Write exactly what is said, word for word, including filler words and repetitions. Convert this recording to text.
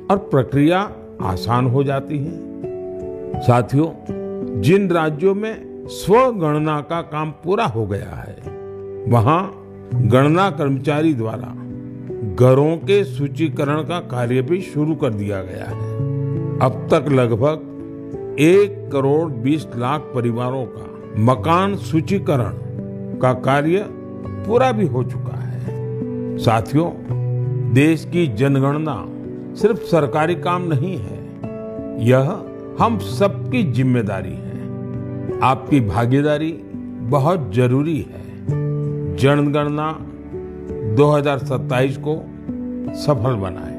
और प्रक्रिया आसान हो जाती है। साथियों, जिन राज्यों में स्वगणना का काम पूरा हो गया है, वहां गणना कर्मचारी द्वारा घरों के सूचीकरण का कार्य भी शुरू कर दिया गया है। अब तक लगभग एक करोड़ बीस लाख परिवारों का मकान सूचीकरण का कार्य पूरा भी हो चुका है। साथियों, देश की जनगणना सिर्फ सरकारी काम नहीं है, यह हम सबकी जिम्मेदारी है। आपकी भागीदारी बहुत जरूरी है। जनगणना दो हज़ार सत्ताईस को सफल बनाएं।